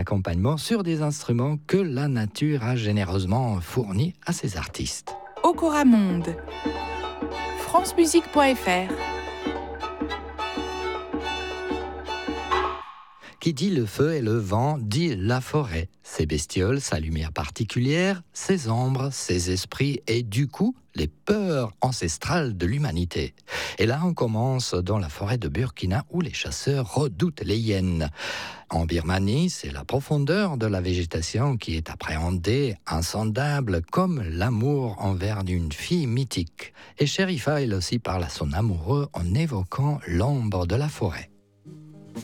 d'accompagnement sur des instruments que la nature a généreusement fournis à ses artistes. Okora Monde, francemusique.fr. Qui dit le feu et le vent dit la forêt. Ses bestioles, sa lumière particulière, ses ombres, ses esprits et du coup, les peurs ancestrales de l'humanité. Et là, on commence dans la forêt de Burkina où les chasseurs redoutent les hyènes. En Birmanie, c'est la profondeur de la végétation qui est appréhendée, insondable, comme l'amour envers une fille mythique. Et Sherifa, elle aussi, parle à son amoureux en évoquant l'ombre de la forêt.